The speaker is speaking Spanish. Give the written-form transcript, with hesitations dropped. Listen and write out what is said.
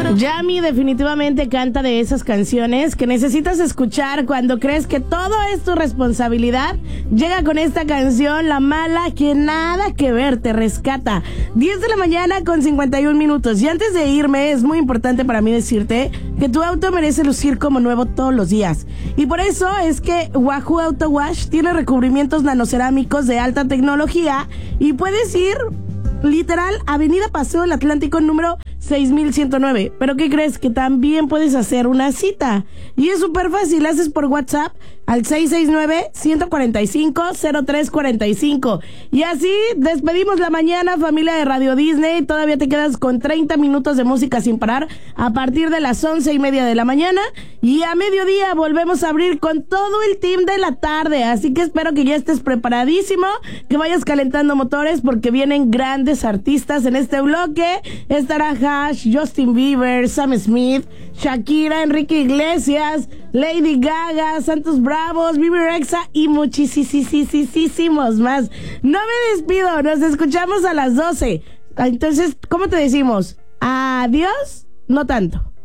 Yami definitivamente canta de esas canciones que necesitas escuchar cuando crees que todo es tu responsabilidad. Llega con esta canción, La Mala, que nada que ver, te rescata. 10 de la mañana con 51 minutos. Y antes de irme, es muy importante para mí decirte que tu auto merece lucir como nuevo todos los días. Y por eso es que Wahoo Auto Wash tiene recubrimientos nanocerámicos de alta tecnología y puedes ir literal, Avenida Paseo del Atlántico número 6109. ¿Pero qué crees? Que también puedes hacer una cita. Y es súper fácil, haces por WhatsApp al 669-145-0345. Y así despedimos la mañana, familia de Radio Disney. Todavía te quedas con 30 minutos de música sin parar a partir de las 11:30 de la mañana. Y a mediodía volvemos a abrir con todo el team de la tarde. Así que espero que ya estés preparadísimo, que vayas calentando motores porque vienen grandes artistas en este bloque. Estará Hash, Justin Bieber, Sam Smith, Shakira, Enrique Iglesias, Lady Gaga, Santos Bravos, Vivi Rexha y muchísimos más. No me despido, nos escuchamos a las 12. Entonces, ¿cómo te decimos? ¿Adiós? No tanto.